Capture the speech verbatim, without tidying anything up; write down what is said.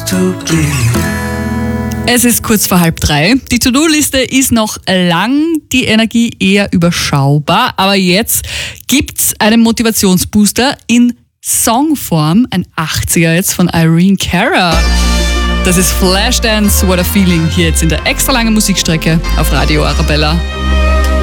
to bleed. Es ist kurz vor halb drei. Die To-Do-Liste ist noch lang, die Energie eher überschaubar. Aber jetzt gibt's einen Motivationsbooster in Songform, ein achtziger jetzt von Irene Cara. Das ist Flashdance, What a Feeling, hier jetzt in der extra langen Musikstrecke auf Radio Arabella.